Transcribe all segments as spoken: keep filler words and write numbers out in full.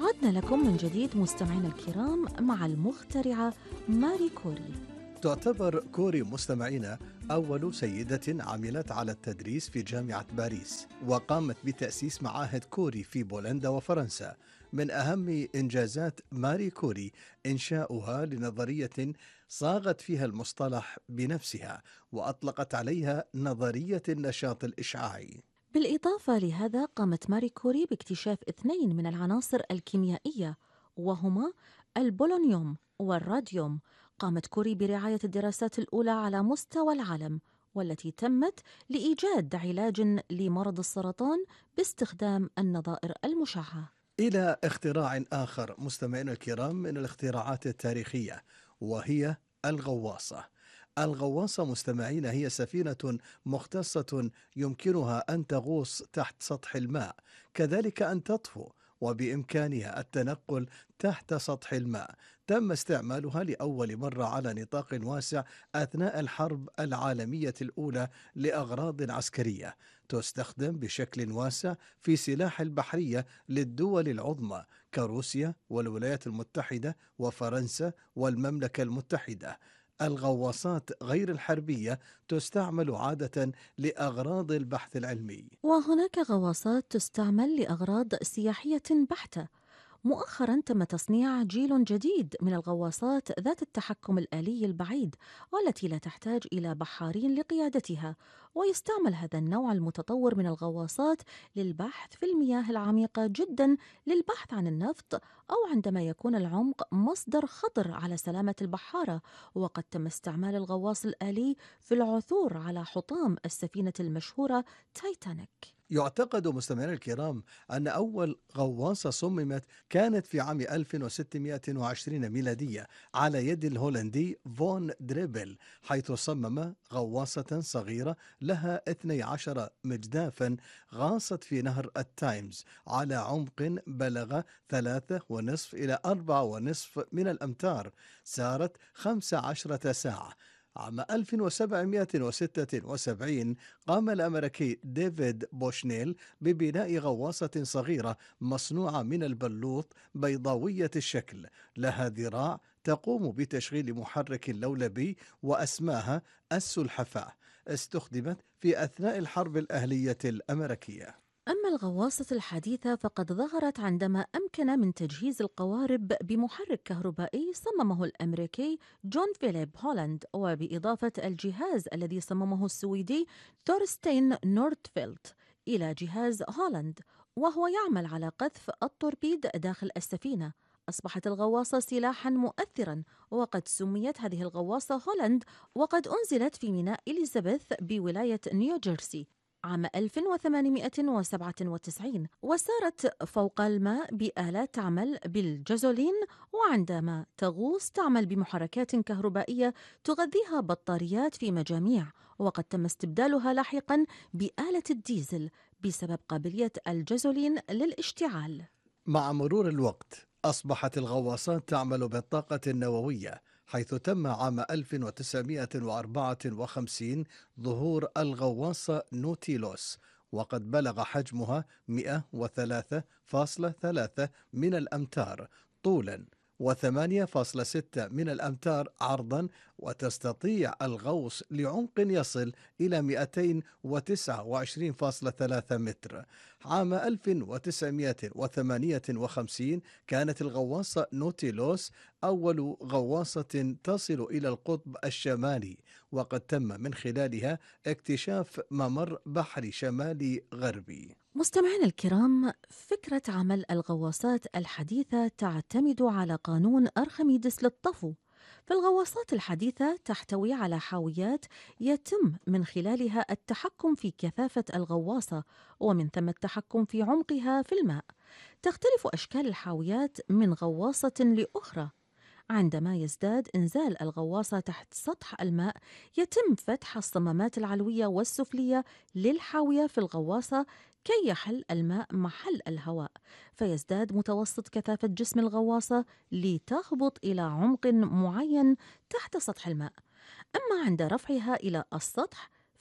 عدنا لكم من جديد مستمعينا الكرام مع المخترعة ماري كوري. تعتبر كوري مستمعينا أول سيدة عملت على التدريس في جامعة باريس، وقامت بتأسيس معاهد كوري في بولندا وفرنسا. من أهم إنجازات ماري كوري إنشاؤها لنظرية صاغت فيها المصطلح بنفسها، وأطلقت عليها نظرية النشاط الإشعاعي. بالإضافة لهذا قامت ماري كوري باكتشاف اثنين من العناصر الكيميائية وهما البولونيوم والراديوم. قامت كوري برعاية الدراسات الأولى على مستوى العالم، والتي تمت لإيجاد علاج لمرض السرطان باستخدام النظائر المشعة. إلى اختراع آخر مستمعينا الكرام من الاختراعات التاريخية، وهي الغواصة. الغواصة مستمعين هي سفينة مختصة يمكنها أن تغوص تحت سطح الماء، كذلك أن تطفو، وبإمكانها التنقل تحت سطح الماء. تم استعمالها لأول مرة على نطاق واسع أثناء الحرب العالمية الأولى لأغراض عسكرية. تستخدم بشكل واسع في سلاح البحرية للدول العظمى كروسيا والولايات المتحدة وفرنسا والمملكة المتحدة. الغواصات غير الحربية تستعمل عادة لأغراض البحث العلمي. وهناك غواصات تستعمل لأغراض سياحية بحتة. مؤخرا تم تصنيع جيل جديد من الغواصات ذات التحكم الآلي البعيد، والتي لا تحتاج إلى بحارين لقيادتها. ويستعمل هذا النوع المتطور من الغواصات للبحث في المياه العميقة جدا، للبحث عن النفط، أو عندما يكون العمق مصدر خطر على سلامة البحارة. وقد تم استعمال الغواص الآلي في العثور على حطام السفينة المشهورة تايتانيك. يعتقد مستمعينا الكرام أن أول غواصة صممت كانت في عام ألف وستمائة وعشرين ميلادية على يد الهولندي فون دريبل، حيث صمم غواصة صغيرة لها اثني عشر مجدافا غاصت في نهر التايمز على عمق بلغ ثلاثة ونصف إلى أربعة ونصف من الأمتار. سارت خمس عشرة ساعة. عام ألف وسبعمائة وستة وسبعين قام الأمريكي ديفيد بوشنيل ببناء غواصة صغيرة مصنوعة من البلوط بيضاوية الشكل، لها ذراع تقوم بتشغيل محرك لولبي وأسماها السلحفاة. استخدمت في أثناء الحرب الأهلية الأمريكية. أما الغواصة الحديثة فقد ظهرت عندما أمكن من تجهيز القوارب بمحرك كهربائي صممه الأمريكي جون فيليب هولاند، وبإضافة الجهاز الذي صممه السويدي ثورستين نورتفيلت إلى جهاز هولاند، وهو يعمل على قذف التوربيد داخل السفينة. أصبحت الغواصة سلاحاً مؤثراً، وقد سميت هذه الغواصة هولاند، وقد أنزلت في ميناء إليزابيث بولاية نيوجيرسي عام ألف وثمانمائة وسبعة وتسعين، وسارت فوق الماء بآلات تعمل بالجازولين، وعندما تغوص تعمل بمحركات كهربائية تغذيها بطاريات في مجاميع. وقد تم استبدالها لاحقاً بآلة الديزل بسبب قابلية الجازولين للاشتعال. مع مرور الوقت أصبحت الغواصات تعمل بالطاقة النووية، حيث تم عام ألف وتسعمائة وأربعة وخمسين ظهور الغواصة نوتيلوس، وقد بلغ حجمها مئة وثلاثة فاصلة ثلاثة من الأمتار طولاً وثمانية فاصلة ستة من الأمتار عرضاً، وتستطيع الغوص لعمق يصل إلى مئتين وتسعة وعشرين فاصلة ثلاثة متر. عام ألف وتسعمائة وثمانية وخمسين كانت الغواصة نوتيلوس أول غواصة تصل إلى القطب الشمالي، وقد تم من خلالها اكتشاف ممر بحري شمالي غربي. مستمعينا الكرام، فكرة عمل الغواصات الحديثة تعتمد على قانون أرخميدس للطفو. فالغواصات الحديثة تحتوي على حاويات يتم من خلالها التحكم في كثافة الغواصة، ومن ثم التحكم في عمقها في الماء. تختلف أشكال الحاويات من غواصة لأخرى. عندما يزداد إنزال الغواصة تحت سطح الماء يتم فتح الصمامات العلوية والسفلية للحاوية في الغواصة كي يحل الماء محل الهواء، فيزداد متوسط كثافة جسم الغواصة لتهبط إلى عمق معين تحت سطح الماء. أما عند رفعها إلى السطح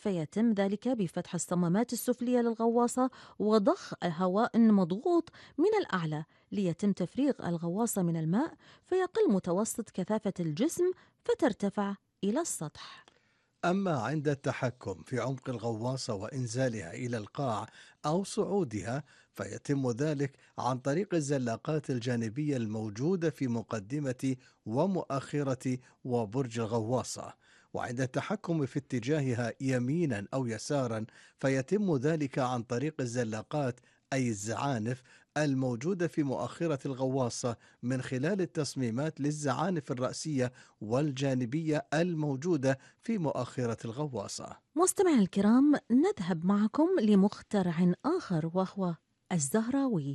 فيتم ذلك بفتح الصمامات السفلية للغواصة وضخ هواء مضغوط من الأعلى ليتم تفريغ الغواصة من الماء، فيقل متوسط كثافة الجسم فترتفع إلى السطح. أما عند التحكم في عمق الغواصة وإنزالها إلى القاع أو صعودها، فيتم ذلك عن طريق الزلاقات الجانبية الموجودة في مقدمة ومؤخرة وبرج الغواصة. وعند التحكم في اتجاهها يمينا أو يسارا، فيتم ذلك عن طريق الزلاقات أي الزعانف الموجودة في مؤخرة الغواصة من خلال التصميمات للزعانف الرأسية والجانبية الموجودة في مؤخرة الغواصة. مستمعي الكرام، نذهب معكم لمخترع آخر وهو الزهراوي.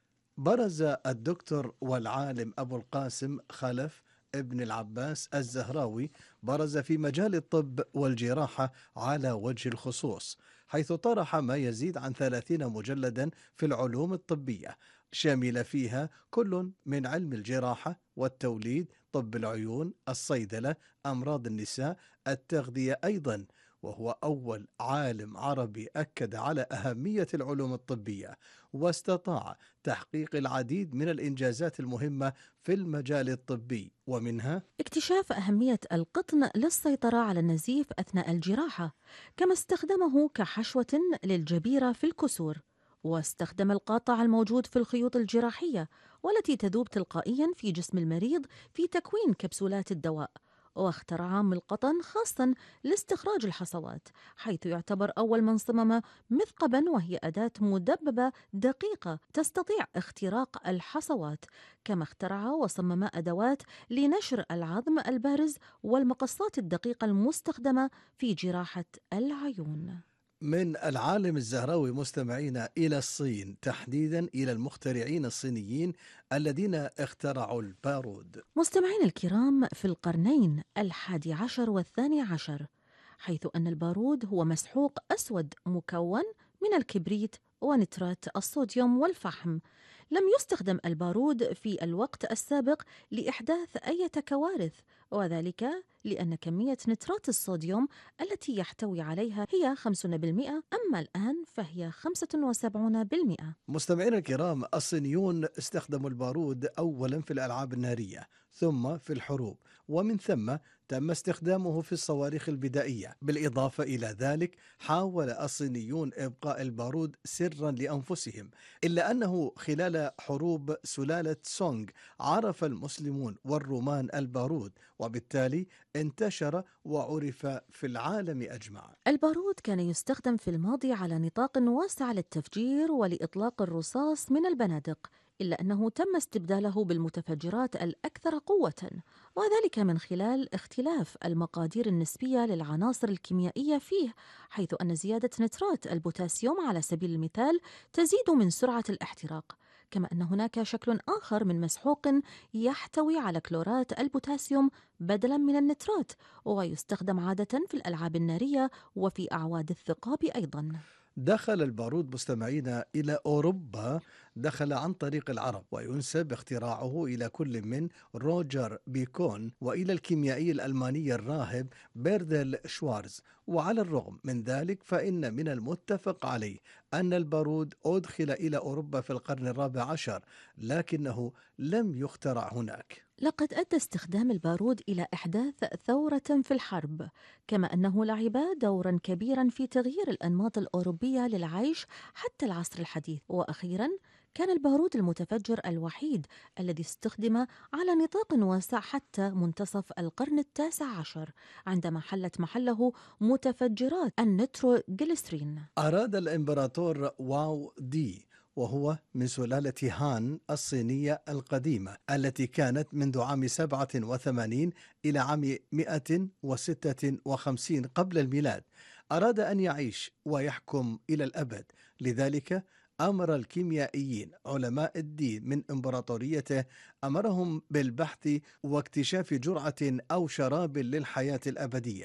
برز الدكتور والعالم أبو القاسم خلف ابن العباس الزهراوي، برز في مجال الطب والجراحة على وجه الخصوص، حيث طرح ما يزيد عن ثلاثين مجلدا في العلوم الطبية، شامل فيها كل من علم الجراحة والتوليد، طب العيون، الصيدلة، أمراض النساء، التغذية أيضا. وهو أول عالم عربي أكد على أهمية العلوم الطبية، واستطاع تحقيق العديد من الإنجازات المهمة في المجال الطبي، ومنها اكتشاف أهمية القطن للسيطرة على النزيف أثناء الجراحة، كما استخدمه كحشوة للجبيرة في الكسور، واستخدم القاطع الموجود في الخيوط الجراحية والتي تذوب تلقائيا في جسم المريض في تكوين كبسولات الدواء، واخترع عام القطن خاصا لاستخراج الحصوات، حيث يعتبر أول من صمم مثقبا وهي أداة مدببة دقيقة تستطيع اختراق الحصوات، كما اخترع وصمم أدوات لنشر العظم البارز والمقصات الدقيقة المستخدمة في جراحة العيون. من العالم الزهراوي مستمعين إلى الصين، تحديدا إلى المخترعين الصينيين الذين اخترعوا البارود. مستمعين الكرام، في القرنين الحادي عشر والثاني عشر، حيث أن البارود هو مسحوق أسود مكون من الكبريت ونترات الصوديوم والفحم، لم يستخدم البارود في الوقت السابق لإحداث أي كوارث، وذلك لأن كمية نترات الصوديوم التي يحتوي عليها هي خمسين بالمئة، أما الآن فهي خمسة وسبعين بالمئة. مستمعينا الكرام، الصينيون استخدموا البارود أولا في الألعاب النارية، ثم في الحروب، ومن ثم تم استخدامه في الصواريخ البدائية. بالإضافة إلى ذلك، حاول الصينيون إبقاء البارود سرا لأنفسهم، إلا أنه خلال حروب سلالة سونغ عرف المسلمون والرومان البارود، وبالتالي انتشر وعرف في العالم أجمع. البارود كان يستخدم في الماضي على نطاق واسع للتفجير ولإطلاق الرصاص من البنادق، إلا أنه تم استبداله بالمتفجرات الأكثر قوة، وذلك من خلال اختلاف المقادير النسبية للعناصر الكيميائية فيه، حيث أن زيادة نترات البوتاسيوم على سبيل المثال تزيد من سرعة الاحتراق، كما أن هناك شكل آخر من مسحوق يحتوي على كلورات البوتاسيوم بدلاً من النترات، ويستخدم عادة في الألعاب النارية وفي أعواد الثقاب أيضاً. دخل البارود مستمعين إلى أوروبا، دخل عن طريق العرب، وينسب اختراعه إلى كل من روجر بيكون وإلى الكيميائي الألماني الراهب بيردل شوارز. وعلى الرغم من ذلك، فإن من المتفق عليه أن البارود أدخل إلى أوروبا في القرن الرابع عشر، لكنه لم يخترع هناك. لقد أدى استخدام البارود إلى إحداث ثورة في الحرب، كما أنه لعب دورا كبيرا في تغيير الأنماط الأوروبية للعيش حتى العصر الحديث. وأخيرا، كان البارود المتفجر الوحيد الذي استخدم على نطاق واسع حتى منتصف القرن التاسع عشر، عندما حلت محله متفجرات النيتروغليسرين. أراد الإمبراطور واو دي، وهو من سلالة هان الصينية القديمة التي كانت منذ عام سبعة وثمانين إلى عام مئة وستة وخمسين قبل الميلاد، أراد أن يعيش ويحكم إلى الأبد. لذلك أمر الكيميائيين علماء الدين من إمبراطوريته، أمرهم بالبحث واكتشاف جرعة أو شراب للحياة الأبدية،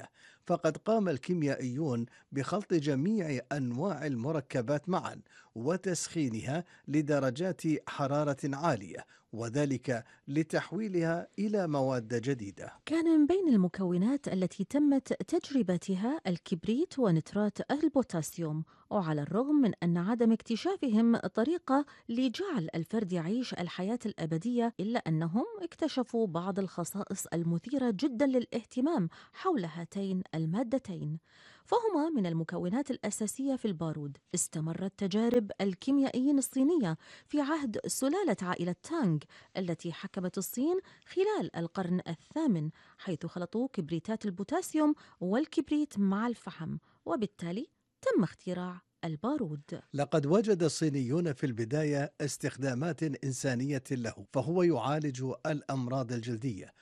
فقد قام الكيميائيون بخلط جميع أنواع المركبات معا وتسخينها لدرجات حرارة عالية، وذلك لتحويلها إلى مواد جديدة. كان من بين المكونات التي تمت تجربتها الكبريت ونترات البوتاسيوم، وعلى الرغم من أن عدم اكتشافهم طريقة لجعل الفرد يعيش الحياة الأبدية، إلا أنهم اكتشفوا بعض الخصائص المثيرة جدا للاهتمام حول هاتين المادتين، فهما من المكونات الأساسية في البارود. استمرت تجارب الكيميائيين الصينية في عهد سلالة عائلة تانغ التي حكمت الصين خلال القرن الثامن، حيث خلطوا كبريتات البوتاسيوم والكبريت مع الفحم، وبالتالي تم اختراع البارود. لقد وجد الصينيون في البداية استخدامات إنسانية له، فهو يعالج الأمراض الجلدية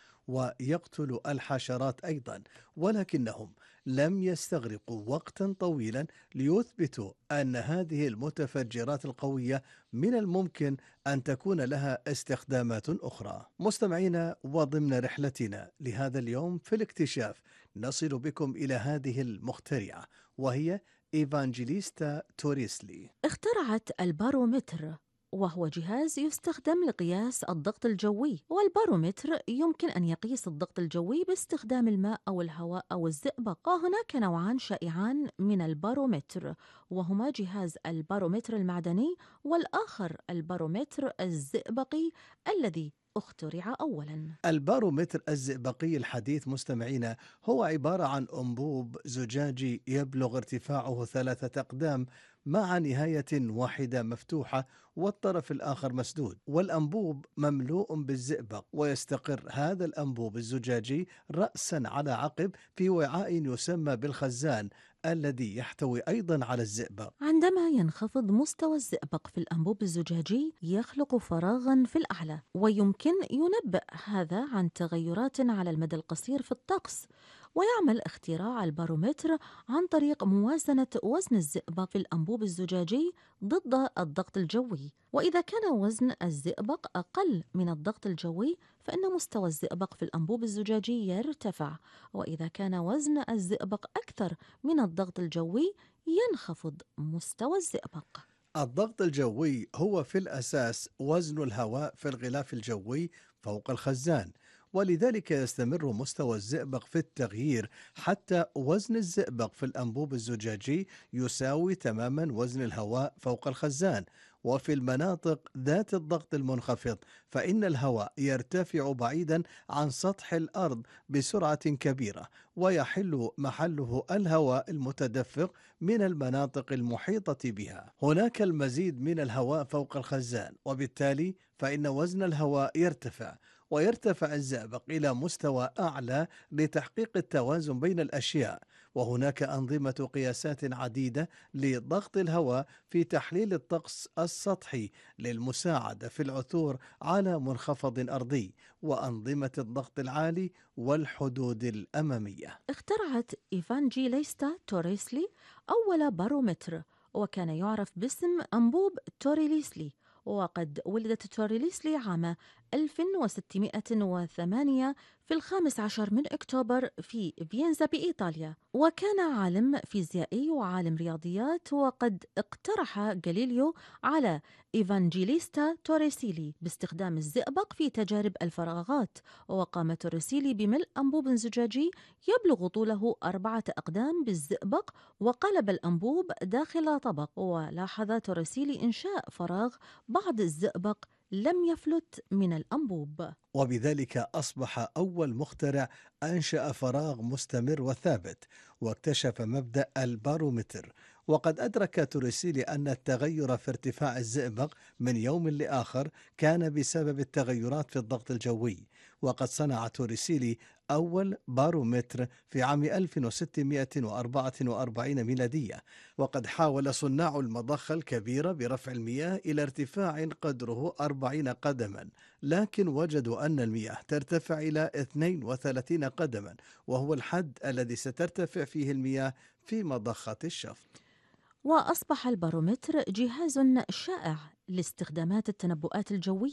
ويقتل الحشرات أيضا، ولكنهم لم يستغرقوا وقتا طويلا ليثبتوا أن هذه المتفجرات القوية من الممكن أن تكون لها استخدامات أخرى. مستمعينا، وضمن رحلتنا لهذا اليوم في الاكتشاف نصل بكم إلى هذه المخترعة، وهي إيفانجيليستا توريسلي. اخترعت البارومتر، وهو جهاز يستخدم لقياس الضغط الجوي، والبارومتر يمكن أن يقيس الضغط الجوي باستخدام الماء أو الهواء أو الزئبق. وهناك نوعان شائعان من البارومتر، وهما جهاز البارومتر المعدني والآخر البارومتر الزئبقي الذي اخترع أولاً. البارومتر الزئبقي الحديث مستمعينا هو عبارة عن أنبوب زجاجي يبلغ ارتفاعه ثلاثة أقدام مع نهاية واحدة مفتوحة والطرف الآخر مسدود، والأنبوب مملوء بالزئبق، ويستقر هذا الأنبوب الزجاجي رأسا على عقب في وعاء يسمى بالخزان الذي يحتوي أيضا على الزئبق. عندما ينخفض مستوى الزئبق في الأنبوب الزجاجي يخلق فراغاً في الأعلى، ويمكن ينبأ هذا عن تغيرات على المدى القصير في الطقس. ويعمل اختراع البارومتر عن طريق موازنة وزن الزئبق في الأنبوب الزجاجي ضد الضغط الجوي، وإذا كان وزن الزئبق أقل من الضغط الجوي فإن مستوى الزئبق في الأنبوب الزجاجي يرتفع، وإذا كان وزن الزئبق أكثر من الضغط الجوي ينخفض مستوى الزئبق. الضغط الجوي هو في الأساس وزن الهواء في الغلاف الجوي فوق الخزان، ولذلك يستمر مستوى الزئبق في التغيير حتى وزن الزئبق في الأنبوب الزجاجي يساوي تماما وزن الهواء فوق الخزان. وفي المناطق ذات الضغط المنخفض فإن الهواء يرتفع بعيدا عن سطح الأرض بسرعة كبيرة، ويحل محله الهواء المتدفق من المناطق المحيطة بها. هناك المزيد من الهواء فوق الخزان، وبالتالي فإن وزن الهواء يرتفع، ويرتفع الزئبق إلى مستوى أعلى لتحقيق التوازن بين الأشياء. وهناك أنظمة قياسات عديدة لضغط الهواء في تحليل الطقس السطحي للمساعدة في العثور على منخفض أرضي، وأنظمة الضغط العالي والحدود الأمامية. اخترعت إيفانجيليستا توريسلي أول بارومتر، وكان يعرف باسم أنبوب توريليسلي، وقد ولدت توريليسلي عام ألف وستمائة وثمانية في الخامس عشر من أكتوبر في فينزا بإيطاليا، وكان عالم فيزيائي وعالم رياضيات. وقد اقترح غاليليو على إيفانجيليستا توريسيلي باستخدام الزئبق في تجارب الفراغات، وقام توريسيلي بملء أنبوب زجاجي يبلغ طوله أربعة أقدام بالزئبق، وقلب الأنبوب داخل طبق، ولاحظ توريسيلي إنشاء فراغ بعض الزئبق لم يفلت من الأنبوب، وبذلك أصبح أول مخترع أنشأ فراغ مستمر وثابت، واكتشف مبدأ البارومتر. وقد أدرك توريسيلي أن التغير في ارتفاع الزئبق من يوم لآخر كان بسبب التغيرات في الضغط الجوي. وقد صنع توريسيلي أول بارومتر في عام ألف وستمائة وأربعة وأربعين ميلادية، وقد حاول صناع المضخة الكبيرة برفع المياه إلى ارتفاع قدره أربعين قدما، لكن وجدوا أن المياه ترتفع إلى اثنين وثلاثين قدما، وهو الحد الذي سترتفع فيه المياه في مضخة الشفط. وأصبح البارومتر جهاز شائع لاستخدامات التنبؤات الجوية،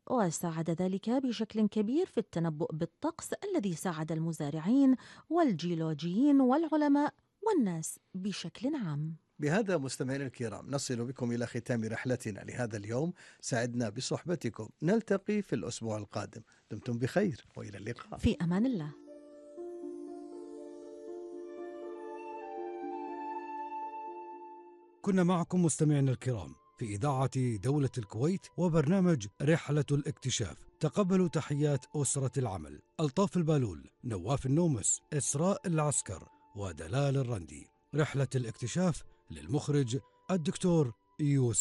وساعد ذلك بشكل كبير في التنبؤ بالطقس الذي ساعد المزارعين والجيولوجيين والعلماء والناس بشكل عام. بهذا مستمعينا الكرام نصل بكم إلى ختام رحلتنا لهذا اليوم، سعدنا بصحبتكم، نلتقي في الأسبوع القادم، دمتم بخير وإلى اللقاء. في أمان الله. كنا معكم مستمعينا الكرام في إذاعة دولة الكويت وبرنامج رحلة الاكتشاف. تقبلوا تحيات أسرة العمل: ألطاف البالول، نواف النومس، إسراء العسكر، ودلال الرندي. رحلة الاكتشاف للمخرج الدكتور يوسف